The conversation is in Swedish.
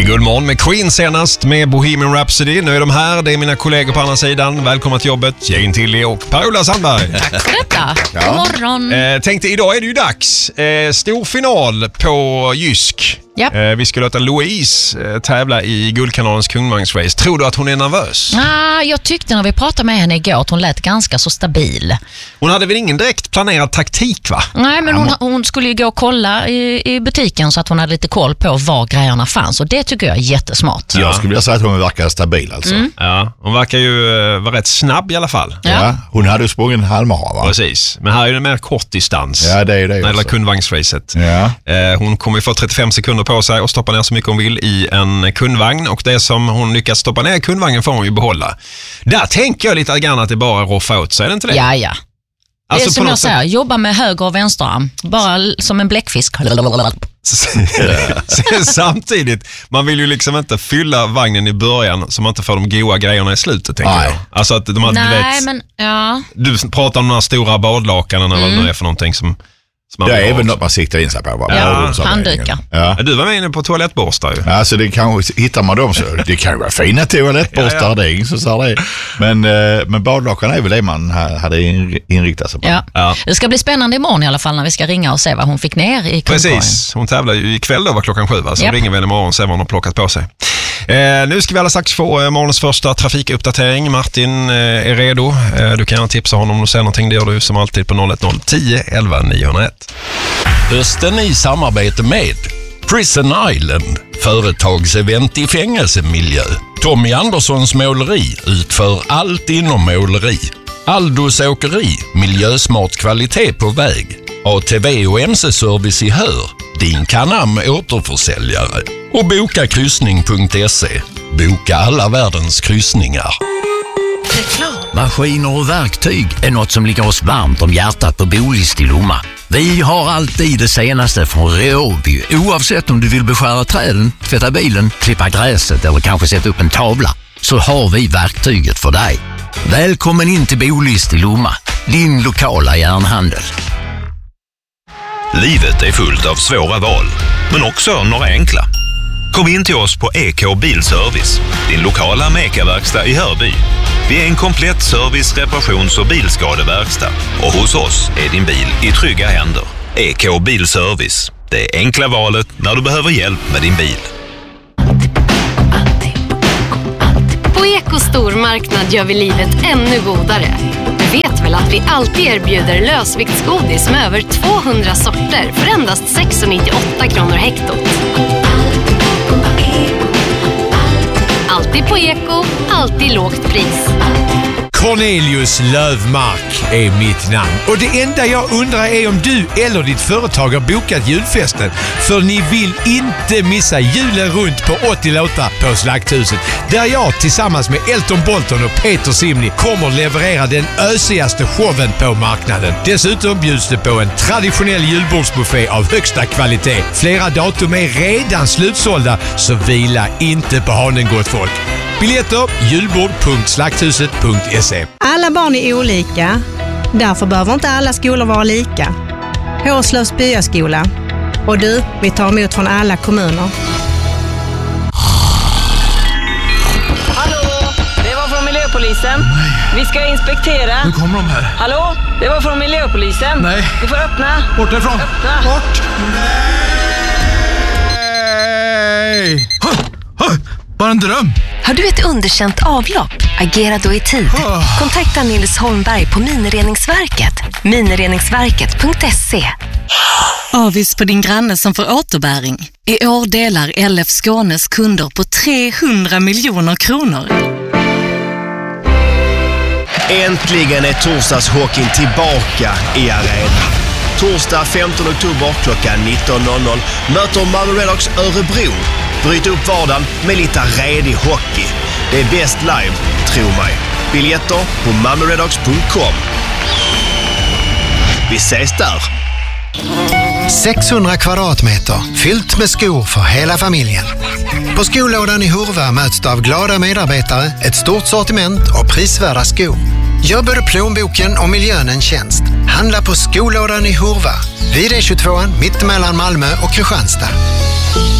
Guldmorgon med Queen senast med Bohemian Rhapsody. Nu är de här, det är mina kollegor på andra sidan. Välkomna till jobbet, Jane Tilly och Per-Ola Sandberg. Tack för detta. Ja. God morgon. Tänkte, idag är det ju dags. Stor final på Jysk. Yep. Vi ska låta Louise tävla i Guldkanalens kungvagnsrace. Tror du att hon är nervös? Jag tyckte när vi pratade med henne igår att hon lät ganska så stabil. Hon hade väl ingen direkt planerad taktik, va? Nej, men hon skulle ju gå och kolla i butiken så att hon hade lite koll på var grejerna fanns. Och det tycker jag är jättesmart. Jag skulle vilja säga att hon verkar stabil alltså. Ja, hon verkar ju vara rätt snabb i alla fall. Ja, hon hade ju sprungit en halvmara, va? Precis, men här är det mer kort distans. Ja, det är det. När det kundvagnsracet. Ja. Hon kommer ju få 35 sekunder på sig och stoppa ner så mycket hon vill i en kundvagn. Och det som hon lyckas stoppa ner i kundvagnen får hon ju behålla. Där tänker jag lite grann att det bara roffa åt sig, är det inte det? Ja. Det alltså är som jag säger, jobba med höger och vänsterarm. Bara som en bläckfisk. Samtidigt, man vill ju liksom inte fylla vagnen i början så man inte får de goda grejerna i slutet, tänker jag. Alltså att de du pratar om de här stora badlakanen eller vad det är för någonting som man det är väl något man siktar in sig på. Handdukar. Ja. Du var med inne på toalettborstar ju. Alltså det kanske, hittar man dem så det kan ju vara fina toalettborstar, det är ingen som sa det. Men badlakan är väl det man hade inriktat sig på. Ja. Det ska bli spännande imorgon i alla fall när vi ska ringa och se vad hon fick ner i kundkorgen. Precis, hon tävlar ju ikväll då, var 7:00, så ringer vi imorgon och ser vad hon har plockat på sig. Nu ska vi alla strax få morgonens första trafikuppdatering. Martin är redo. Du kan gärna tipsa honom om du ser någonting. Det gör du som alltid på 010 10 11 901. Hösten i samarbete med Prison Island, företagsevent i fängelsemiljö. Tommy Anderssons måleri utför allt inom måleri. Aldos åkeri, miljösmart kvalitet på väg. ATV och MC-service i Hör, din Canam återförsäljare. Och bokakryssning.se. Boka alla världens kryssningar. Maskiner och verktyg är något som ligger oss varmt om hjärtat på Bolist i Lomma. Vi har alltid det senaste från Råby. Oavsett om du vill beskära träden, tvätta bilen, klippa gräset eller kanske sätta upp en tavla, så har vi verktyget för dig. Välkommen in till Bolist i Lomma, din lokala järnhandel. Livet är fullt av svåra val, men också några enkla. Kom in till oss på EK Bilservice, din lokala Meka-verkstad i Hörby. Vi är en komplett service-, reparations- och bilskadeverkstad. Och hos oss är din bil i trygga händer. EK Bilservice, det enkla valet när du behöver hjälp med din bil. På Eko stormarknad gör vi livet ännu godare. Du vet väl att vi alltid erbjuder lösviktsgodis med över 200 sorter för endast 6,98 kronor hektot. Alltid på Eko, alltid lågt pris. Cornelius Lövmark är mitt namn. Och det enda jag undrar är om du eller ditt företag har bokat julfesten. För ni vill inte missa julen runt på 80 låtar på Slakthuset. Där jag tillsammans med Elton Bolton och Peter Simni kommer leverera den ösigaste showen på marknaden. Dessutom bjuds det på en traditionell julbordsbuffé av högsta kvalitet. Flera datum är redan slutsålda, så vila inte på hanen, gott folk. Biljetter julbord.slakthuset.se. Alla barn är olika. Därför behöver inte alla skolor vara lika. Hårslövs byaskola. Och du, vi tar emot från alla kommuner. Hallå, det var från miljöpolisen. Nej. Vi ska inspektera. Nu kommer de här. Hallå, det var från miljöpolisen. Nej. Du får öppna. Bort därifrån. Öppna. Bort. Nej! Bara en dröm. Har du ett underkänt avlopp? Agera då i tid. Kontakta Nils Holmberg på Minireningsverket. Minireningsverket.se. Avis på din granne som får återbäring. I år delar LF Skånes kunder på 300 miljoner kronor. Äntligen är torsdagshockeyn tillbaka i arenan. Torsdag 15 oktober klockan 19.00 möter Malmö Redhawks Örebro. Bryt upp vardagen med lite redig hockey. Det är bäst live, tro mig. Biljetter på malmöredhawks.com. Vi ses där. 600 kvadratmeter fyllt med skor för hela familjen. På skolådan i Hurva möts av glada medarbetare, ett stort sortiment och prisvärda skor. Gör både plånboken och miljön en tjänst. Handla på skolådan i Hurva. Vid E22 mitt emellan Malmö och Kristianstad.